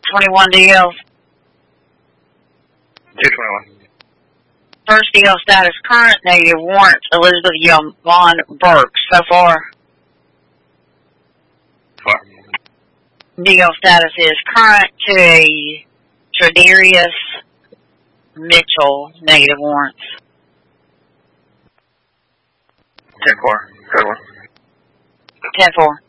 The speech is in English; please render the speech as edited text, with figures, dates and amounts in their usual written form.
21 DL. 221. First DL status current, negative warrants, Elizabeth Yvonne Burke. So far. Far. DL status is current to a Tredarius Mitchell, negative warrants. 10-4. Code 1. 10-4.